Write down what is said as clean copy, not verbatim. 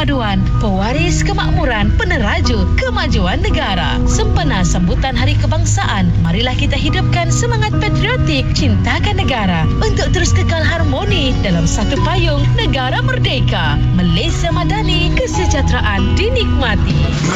Persemaduan, pewaris kemakmuran, peneraju kemajuan negara. Sempena sambutan Hari Kebangsaan, marilah kita hidupkan semangat patriotik, cintakan negara untuk terus kekal harmoni dalam satu payung negara merdeka. Malaysia Madani, kesejahteraan dinikmati.